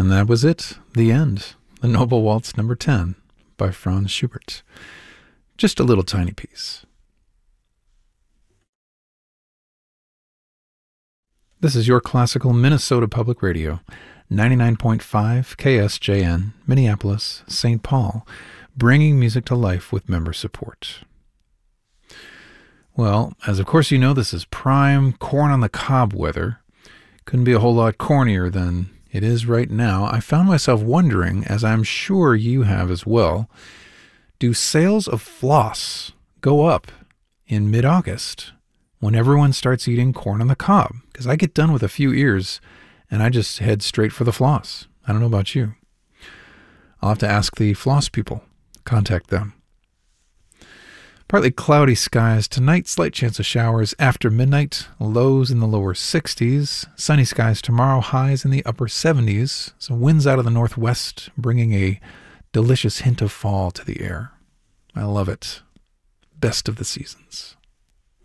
And that was it, the end. The Noble Waltz number 10 by Franz Schubert. Just a little tiny piece. This is your classical Minnesota Public Radio, 99.5 KSJN, Minneapolis, St. Paul, bringing music to life with member support. Well, as of course you know, this is prime corn on the cob weather. Couldn't be a whole lot cornier than it is right now. I found myself wondering, as I'm sure you have as well, do sales of floss go up in mid-August when everyone starts eating corn on the cob? Because I get done with a few ears and I just head straight for the floss. I don't know about you. I'll have to ask the floss people. Contact them. Partly cloudy skies tonight, slight chance of showers after midnight, lows in the lower 60s. Sunny skies tomorrow, highs in the upper 70s. Some winds out of the northwest, bringing a delicious hint of fall to the air. I love it. Best of the seasons.